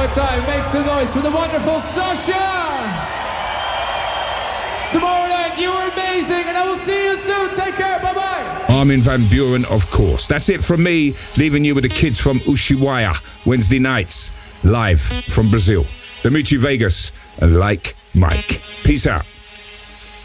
more time, make some noise for the wonderful Sasha! Tomorrowland, you were amazing, and I will see you soon. Take care, bye-bye. Armin van Buuren, of course. That's it from me, leaving you with the kids from Ushuaia, Wednesday nights, live from Brazil. Dimitri Vegas and Like Mike. Peace out.